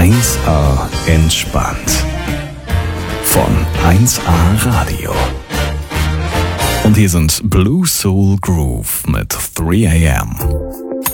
1A entspannt. Von 1A Radio. Und hier sind Blue Soul Groove mit 3 AM.